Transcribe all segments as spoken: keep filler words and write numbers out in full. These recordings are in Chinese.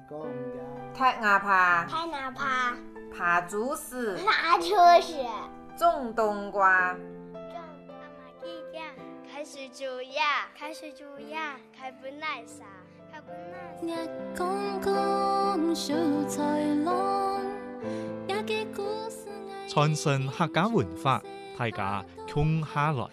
踢牙爬、 拍哪爬、 爬竹丝、 爬竹丝、 种冬瓜、 种阿妈鸡架、开水煮鸭、开水煮鸭、开本奶茶、开本奶茶。日光光小菜郎，也嘅故事。 傳承客家文化，大家共下來。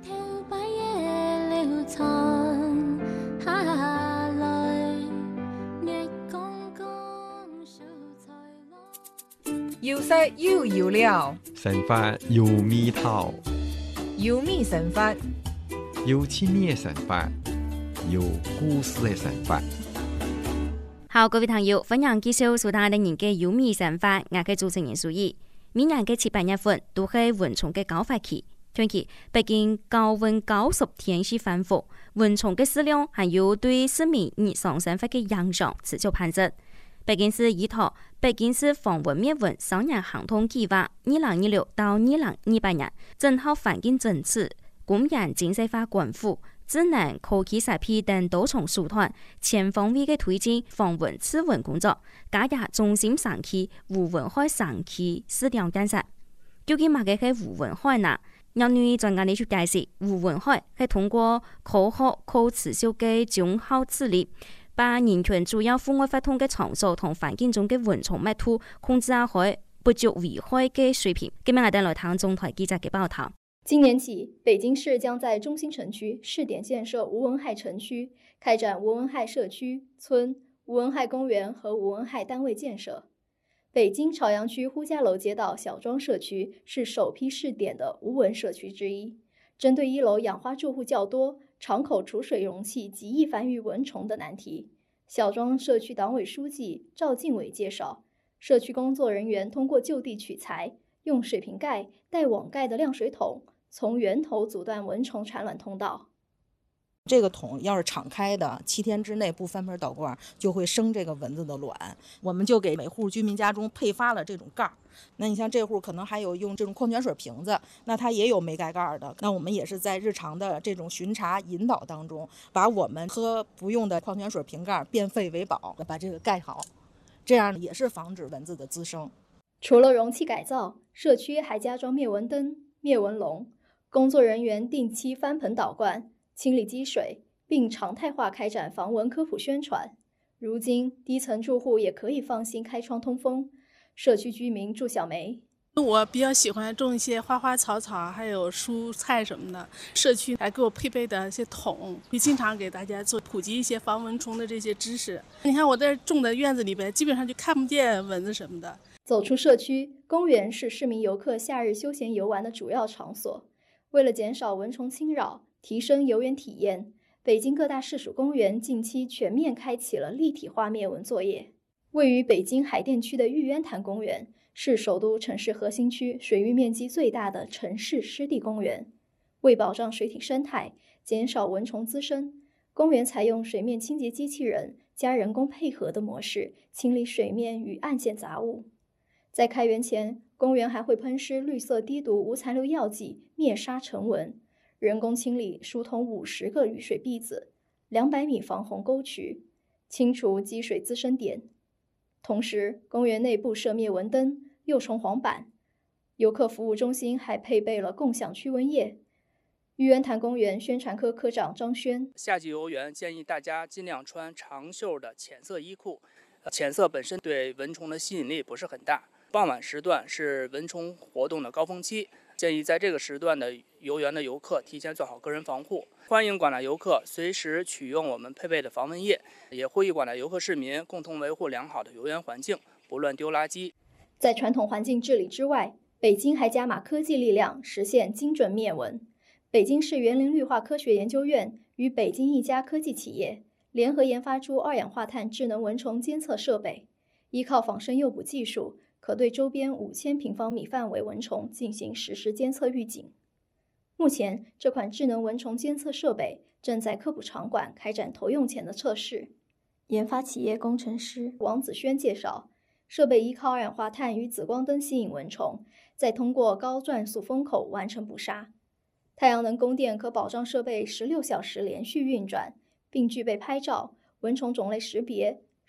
要色要要料， 神法有味道， 有味神法， 有趣味的神法，有故事的神法。 好，各位朋友，歡迎繼續收聽我哋人嘅有味神法，我係主持人蘇怡。每年嘅七八月份都係蚊蟲嘅高發期，長期北京高溫高十天氣反覆，蚊蟲嘅數量還有對市民日常生活嘅影響持續攀升。北京市依託北京市防蚊滅蚊三年行動計劃，二零二六到二零二八年，整合環境政策、公園精細化管府、智能科技設備等多重手段，全方位嘅推進防蚊驅蚊工作，加入中心城區、無蚊害城區試點建設。究竟乜嘅係無蚊害呢？有女專家嚟去解釋，無蚊害係通過科學可持續嘅綜合治理，把人群主要戶外活動嘅場所同環境中嘅蚊蟲密度控制下去，不足危害嘅水平。今日我哋來聽中台記者嘅報道。 今年起，北京市將在中心城區試點建設無蚊害城區，開展無蚊害社區、村、無蚊害公園和無蚊害單位建設。北京朝陽區呼家樓街道小莊社區是首批試點的無蚊社區之一。針對一樓養花住戶較多、敞口儲水容器極易繁育蚊蟲的難題，小莊社區黨委書記趙敬偉介紹，社區工作人員通過就地取材，用水瓶蓋、帶網蓋的晾水桶，從源頭阻斷蚊蟲產卵通道。 這個桶要是敞開的，七天之內不翻盆倒罐，就會生這個蚊子的卵。我們就給每戶居民家中配發了這種蓋。那你像這戶可能還有用這種礦泉水瓶子，那它也有沒蓋蓋的。那我們也是在日常的這種巡查引導當中，把我們喝不用的礦泉水瓶蓋變廢為寶，把這個蓋好，這樣也是防止蚊子的滋生。 除了容器改造，社區還加裝滅蚊燈、滅蚊籠，工作人員定期翻盆倒罐，清理積水，並常態化開展防蚊科普宣傳。如今，低層住戶也可以放心開窗通風。社區居民祝小梅： 我比較喜歡種一些花花草草，還有蔬菜什麼的。社區還給我配備的一些桶，會經常給大家做普及一些防蚊蟲的這些知識。你看我在種的院子裡邊，基本上就看不見蚊子什麼的。 走出社區，公園是市民遊客夏日休閒遊玩的主要場所。為了減少蚊蟲侵擾，提升遊園體驗，北京各大市屬公園近期全面開啟了立體化滅蚊作業。位於北京海淀區的玉淵潭公園是首都城市核心區水域面積最大的城市濕地公園。為保障水體生態，減少蚊蟲滋生，公園採用水面清潔機器人加人工配合的模式清理水面與岸線雜物。在開園前，公園還會噴施綠色低毒無殘留藥劑滅殺成蚊，人工清理疏通五十個雨水篦子、兩百米防洪溝渠，清除積水滋生點。同時，公園內部設滅蚊燈、幼蟲黃板，遊客服務中心還配備了共享驅蚊液。玉淵潭公園宣傳科科長張軒： 夏季遊園建議大家盡量穿長袖的淺色衣褲，淺色本身對蚊蟲的吸引力不是很大。傍晚時段是蚊蟲活動的高峰期，建議在這個時段的遊園的遊客提前做好個人防護。歡迎廣大遊客隨時取用我們配備的防蚊液，也呼籲廣大遊客市民共同維護良好的遊園環境，不亂丟垃圾。 在傳統環境治理之外，北京還加碼科技力量，實現精準滅蚊。北京市園林綠化科學研究院與北京一家科技企業聯合研發出二氧化碳智能蚊蟲監測設備，依靠仿生誘捕技術，可對周邊五千平方米範圍蚊蟲進行實時監測預警。目前，這款智能蚊蟲監測設備正在科普場館開展投用前的測試。研發企業工程師王子軒介紹，設備依靠二氧化碳與紫光燈吸引蚊蟲，再通過高轉速風口完成捕殺。太陽能供電可保障設備十六小時連續運轉，並具備拍照、蚊蟲種類識別、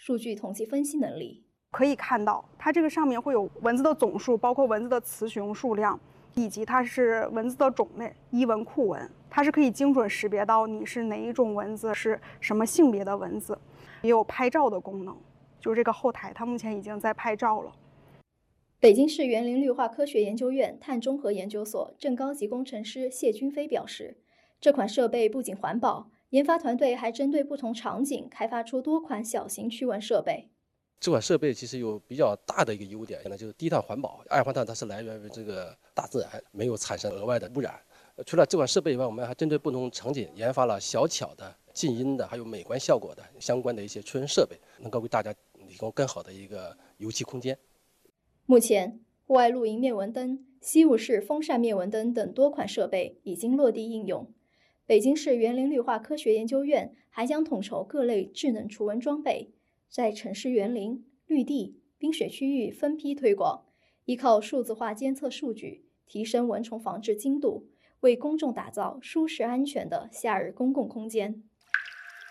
数据统计分析能力。 可以看到，它这个上面会有文字的总数，包括文字的词雄数量，以及它是文字的种类，一文、库文，它是可以精准识别到你是哪一种文字，是什么性别的文字，也有拍照的功能。就是这个后台，它目前已经在拍照了。 北京市园林绿化科学研究院碳中和研究所正高级工程师谢军飞表示，这款设备不仅环保，研发团队还针对不同场景开发出多款小型驱蚊设备。 这款设备其实有比较大的一个优点，呢就是低碳环保。二氧化碳它是来源于这个大自然，没有产生额外的污染。除了这款设备以外，我们还针对不同场景研发了小巧的、静音的，还有美观效果的相关的一些驱蚊设备，能够为大家提供更好的一个油气空间。 目前，户外露营灭蚊灯、吸雾式风扇灭蚊灯等多款设备已经落地应用。北京市园林绿化科学研究院还将统筹各类智能除蚊装备，在城市园林、绿地、冰雪区域分批推广，依靠数字化监测数据，提升蚊虫防治精度，为公众打造舒适安全的夏日公共空间。